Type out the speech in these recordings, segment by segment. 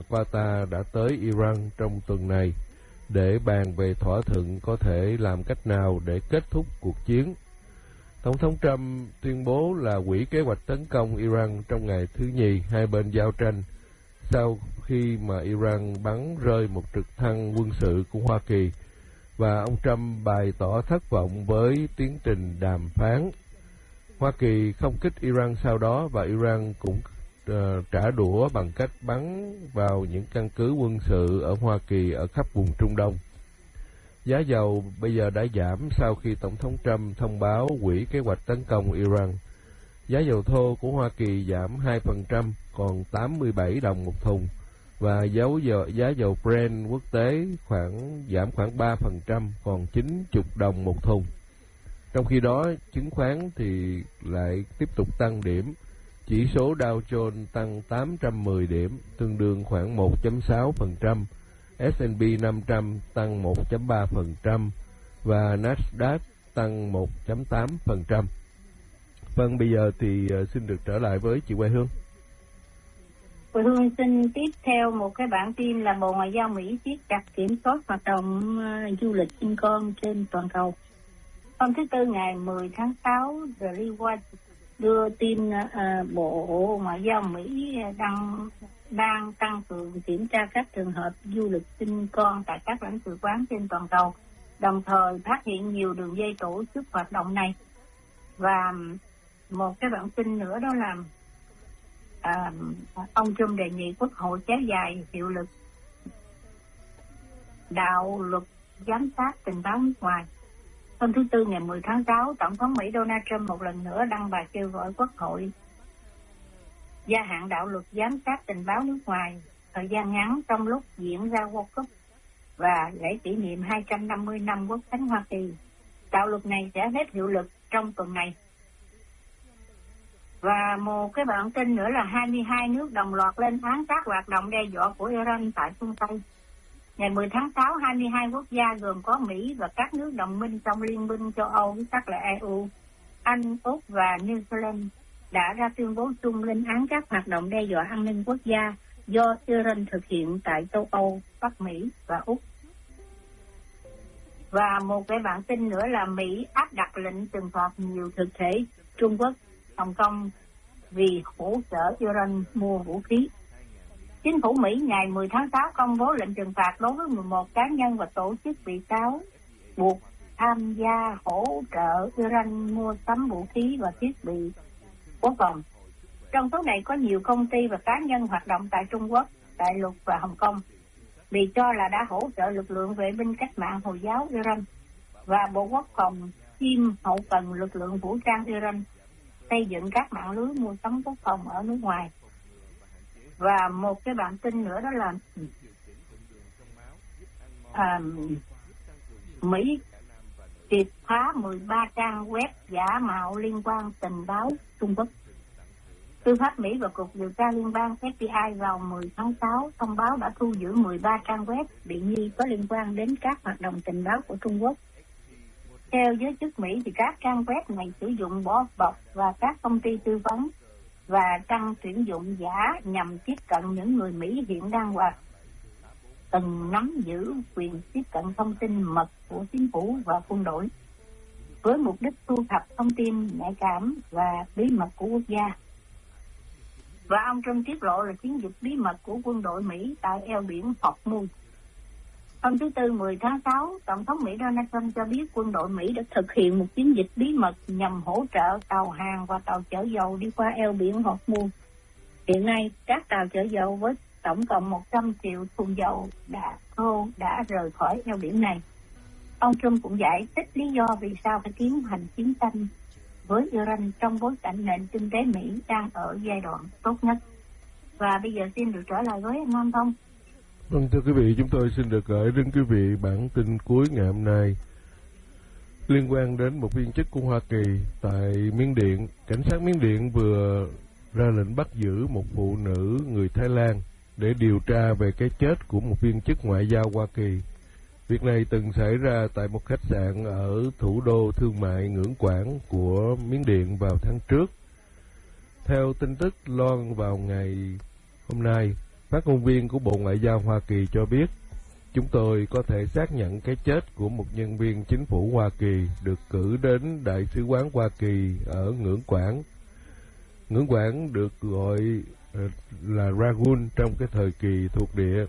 Qatar đã tới Iran trong tuần này để bàn về thỏa thuận có thể làm cách nào để kết thúc cuộc chiến. Tổng thống Trump tuyên bố là hủy kế hoạch tấn công Iran trong ngày thứ Nhì hai bên giao tranh, sau khi mà Iran bắn rơi một trực thăng quân sự của Hoa Kỳ, và ông Trump bày tỏ thất vọng với tiến trình đàm phán. Hoa Kỳ không kích Iran sau đó, và Iran cũng trả đũa bằng cách bắn vào những căn cứ quân sự ở Hoa Kỳ ở khắp vùng Trung Đông. Giá dầu bây giờ đã giảm sau khi Tổng thống Trump thông báo hủy kế hoạch tấn công Iran. Giá dầu thô của Hoa Kỳ giảm 2%, còn 87 đồng một thùng, và giá dầu Brent quốc tế giảm khoảng 3%, còn 90 đồng một thùng. Trong khi đó, chứng khoán thì lại tiếp tục tăng điểm. Chỉ số Dow Jones tăng 810 điểm, tương đương khoảng 1.6%, S&P 500 tăng 1.3%, và Nasdaq tăng 1.8%. Vâng, bây giờ thì xin được trở lại với chị Quê Hương. Quê Hương xin tiếp theo một cái bản tin là Bộ Ngoại giao Mỹ siết chặt kiểm soát hoạt động du lịch sinh con trên toàn cầu. Hôm thứ Tư ngày 10 tháng 6, The Reward đưa tin Bộ Ngoại giao Mỹ đang tăng cường kiểm tra các trường hợp du lịch sinh con tại các lãnh sự quán trên toàn cầu, đồng thời phát hiện nhiều đường dây tổ chức hoạt động này. Và một cái bản tin nữa đó là ông Trump đề nghị Quốc hội kéo dài hiệu lực đạo luật giám sát tình báo nước ngoài. Hôm thứ Tư ngày 10 tháng 6, Tổng thống Mỹ Donald Trump một lần nữa đăng bài kêu gọi Quốc hội gia hạn đạo luật giám sát tình báo nước ngoài thời gian ngắn trong lúc diễn ra World Cup và lễ kỷ niệm 250 năm Quốc khánh Hoa Kỳ. Đạo luật này sẽ hết hiệu lực trong tuần này. Và một cái bản tin nữa là 22 nước đồng loạt lên án các hoạt động đe dọa của Iran tại phương Tây. Ngày 10 tháng 6, 22 quốc gia gồm có Mỹ và các nước đồng minh trong Liên minh châu Âu, viết tắt là EU, Anh, Úc và New Zealand đã ra tuyên bố chung lên án các hoạt động đe dọa an ninh quốc gia do Iran thực hiện tại châu Âu, Bắc Mỹ và Úc. Và một cái bản tin nữa là Mỹ áp đặt lệnh trừng phạt nhiều thực thể Trung Quốc, Hồng Kông vì hỗ trợ Iran mua vũ khí. Chính phủ Mỹ ngày 10 tháng 6 công bố lệnh trừng phạt đối với 11 cá nhân và tổ chức bị cáo buộc tham gia hỗ trợ Iran mua sắm vũ khí và thiết bị quốc phòng. Trong số này có nhiều công ty và cá nhân hoạt động tại Trung Quốc, Đại lục và Hồng Kông bị cho là đã hỗ trợ lực lượng vệ binh cách mạng Hồi giáo Iran và Bộ Quốc phòng chiêm hậu cần lực lượng vũ trang Iran xây dựng các mạng lưới mua sắm quốc phòng ở nước ngoài. Và một cái bản tin nữa đó là Mỹ triệt phá 13 trang web giả mạo liên quan tình báo Trung Quốc. Tư pháp Mỹ và Cục Điều tra Liên bang FBI vào 10 tháng 6 thông báo đã thu giữ 13 trang web bị nghi có liên quan đến các hoạt động tình báo của Trung Quốc. Theo giới chức Mỹ thì các trang web này sử dụng vỏ bọc và các công ty tư vấn và trang tuyển dụng giả nhằm tiếp cận những người Mỹ hiện đang hoặc từng nắm giữ quyền tiếp cận thông tin mật của chính phủ và quân đội với mục đích thu thập thông tin nhạy cảm và bí mật của quốc gia. Và ông Trump tiết lộ là chiến dịch bí mật của quân đội Mỹ tại eo biển Hormuz. Hôm thứ Tư 10 tháng 6, Tổng thống Mỹ Donald Trump cho biết quân đội Mỹ đã thực hiện một chiến dịch bí mật nhằm hỗ trợ tàu hàng và tàu chở dầu đi qua eo biển Hormuz. Hiện nay, các tàu chở dầu với tổng cộng 100 triệu thùng dầu đã rời khỏi eo biển này. Ông Trump cũng giải thích lý do vì sao phải tiến hành chiến tranh với Iran trong bối cảnh nền kinh tế Mỹ đang ở giai đoạn tốt nhất. Và bây giờ xin được trở lại với anh Nam Thông. Vâng, thưa quý vị, chúng tôi xin được gửi đến quý vị bản tin cuối ngày hôm nay liên quan đến một viên chức của Hoa Kỳ tại Miến Điện. Cảnh sát Miến Điện vừa ra lệnh bắt giữ một phụ nữ người Thái Lan để điều tra về cái chết của một viên chức ngoại giao Hoa Kỳ. Việc này từng xảy ra tại một khách sạn ở thủ đô thương mại Ngưỡng Quảng của Miến Điện vào tháng trước. Theo tin tức loan vào ngày hôm nay, Phát ngôn viên của Bộ Ngoại giao Hoa Kỳ cho biết, chúng tôi có thể xác nhận cái chết của một nhân viên chính phủ Hoa Kỳ được cử đến Đại sứ quán Hoa Kỳ ở Ngưỡng Quảng. Ngưỡng Quảng được gọi là Rangoon trong cái thời kỳ thuộc địa.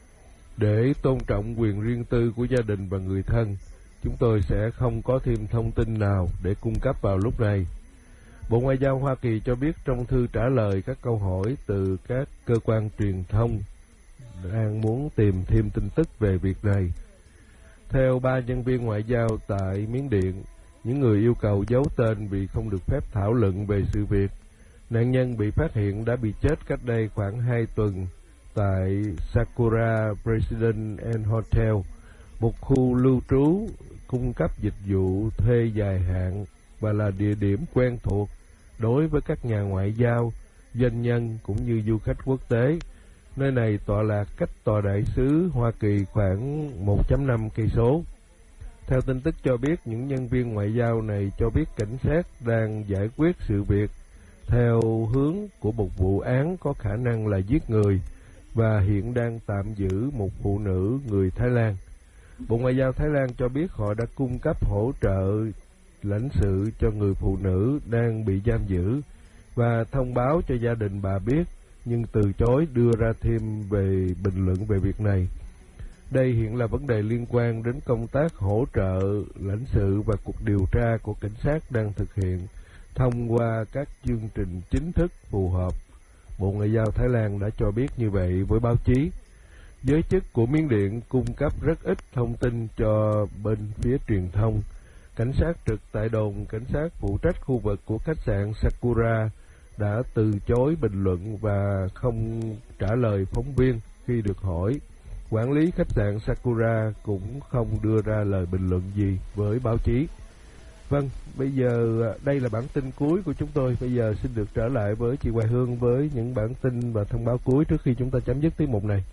Để tôn trọng quyền riêng tư của gia đình và người thân, chúng tôi sẽ không có thêm thông tin nào để cung cấp vào lúc này. Bộ Ngoại giao Hoa Kỳ cho biết trong thư trả lời các câu hỏi từ các cơ quan truyền thông đang muốn tìm thêm tin tức về việc này. Theo 3 nhân viên ngoại giao tại Miến Điện, những người yêu cầu giấu tên vì không được phép thảo luận về sự việc, nạn nhân bị phát hiện đã bị chết cách đây khoảng 2 tuần tại Sakura President and Hotel, một khu lưu trú cung cấp dịch vụ thuê dài hạn và là địa điểm quen thuộc đối với các nhà ngoại giao, doanh nhân cũng như du khách quốc tế. Nơi này tọa lạc cách tòa đại sứ Hoa Kỳ khoảng 1.5 cây số. Theo tin tức cho biết, những nhân viên ngoại giao này cho biết cảnh sát đang giải quyết sự việc theo hướng của một vụ án có khả năng là giết người và hiện đang tạm giữ một phụ nữ người Thái Lan. Bộ Ngoại giao Thái Lan cho biết họ đã cung cấp hỗ trợ lãnh sự cho người phụ nữ đang bị giam giữ và thông báo cho gia đình bà biết, nhưng từ chối đưa ra thêm về bình luận về việc này. Đây hiện là vấn đề liên quan đến công tác hỗ trợ lãnh sự và cuộc điều tra của cảnh sát đang thực hiện thông qua các chương trình chính thức phù hợp. Bộ Ngoại giao Thái Lan đã cho biết như vậy với báo chí. Giới chức của Miến Điện cung cấp rất ít thông tin cho bên phía truyền thông. Cảnh sát trực tại đồn cảnh sát phụ trách khu vực của khách sạn Sakura đã từ chối bình luận và không trả lời phóng viên khi được hỏi. Quản lý khách sạn Sakura cũng không đưa ra lời bình luận gì với báo chí. Vâng, bây giờ đây là bản tin cuối của chúng tôi. Bây giờ xin được trở lại với chị Hoài Hương với những bản tin và thông báo cuối trước khi chúng ta chấm dứt tiết mục này.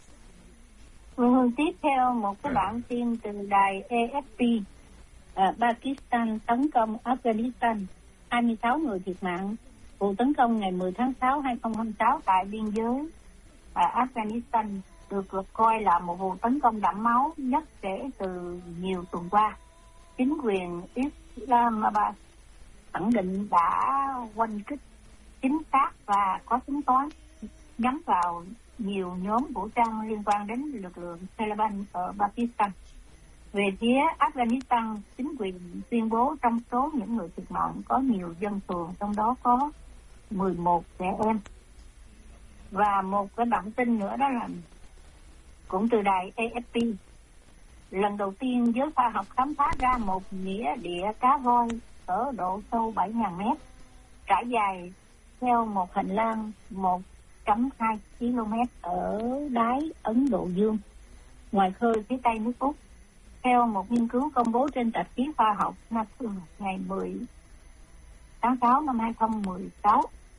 Tiếp theo một cái bản tin từ đài AFP. Pakistan tấn công Afghanistan, 26 người thiệt mạng. Vụ tấn công ngày 10 tháng 6, 2026 tại biên giới Afghanistan được coi là một vụ tấn công đẫm máu nhất kể từ nhiều tuần qua. Chính quyền Islamabad khẳng định đã oanh kích chính xác và có tính toán nhắm vào nhiều nhóm vũ trang liên quan đến lực lượng Taliban ở Pakistan. Về phía Afghanistan, chính quyền tuyên bố trong số những người thiệt mạng có nhiều dân thường, trong đó có 11 trẻ em. Và một cái bản tin nữa đó là cũng từ đài AFP. Lần đầu tiên giới khoa học khám phá ra một nghĩa địa cá voi ở độ sâu 7.000 mét, trải dài theo một hành lang 1.2 km ở đáy Ấn Độ Dương, ngoài khơi phía tây nước Úc. Theo một nghiên cứu công bố trên tạp chí khoa học Nature ngày 10 tháng 6 năm 2016.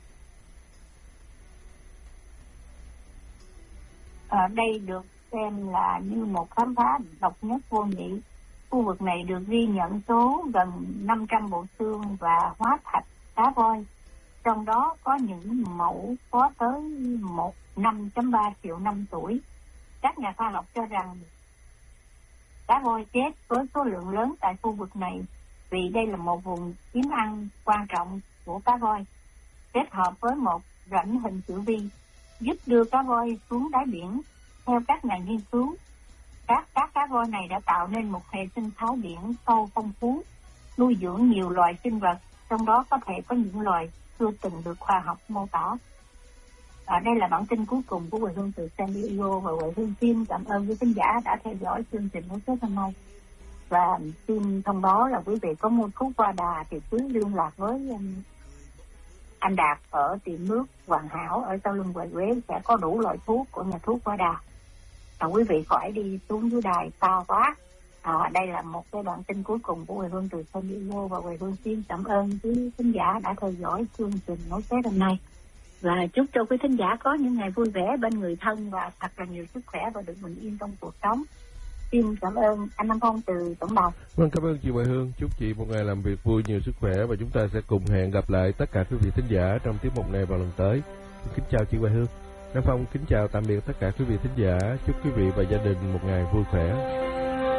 Đây được xem là như một khám phá độc nhất vô nhị. Khu vực này được ghi nhận số gần 500 bộ xương và hóa thạch cá voi, trong đó có những mẫu có tới 5.3 triệu năm tuổi. Các nhà khoa học cho rằng cá voi chết với số lượng lớn tại khu vực này vì đây là một vùng kiếm ăn quan trọng của cá voi, kết hợp với một rãnh hình chữ V giúp đưa cá voi xuống đáy biển. Theo các nhà nghiên cứu, các cá voi này đã tạo nên một hệ sinh thái biển sâu phong phú, nuôi dưỡng nhiều loài sinh vật, trong đó có thể có những loài chưa từng được khoa học mô tả. Đây là bản tin cuối cùng của Hoài Hương từ San Diego, và Hoài Hương xin cảm ơn quý khán giả đã theo dõi chương trình của số hôm nay. Và xin thông báo là quý vị có mua thuốc Qua Đà thì cứ liên lạc với anh Đạt ở tiệm nước Hoàn Hảo ở sau lưng Hoài Quế, sẽ có đủ loại thuốc của nhà thuốc Qua Đà. Quý vị khỏi đi xuống dưới đài to quá. Đây là một cái bản tin cuối cùng của Hoài Hương từ San Diego, và Hoài Hương xin cảm ơn quý khán giả đã theo dõi chương trình Nói Tết hôm nay, và chúc cho quý khán giả có những ngày vui vẻ bên người thân và thật là nhiều sức khỏe và được bình yên trong cuộc sống. Xin cảm ơn anh Nam Phong từ tổng đài. Vâng, cảm ơn chị Hoài Hương. Chúc chị một ngày làm việc vui, nhiều sức khỏe, và chúng ta sẽ cùng hẹn gặp lại tất cả quý vị thính giả trong tiết mục này vào lần tới. Kính chào chị Hoài Hương. Nam Phong kính chào tạm biệt tất cả quý vị thính giả. Chúc quý vị và gia đình một ngày vui khỏe.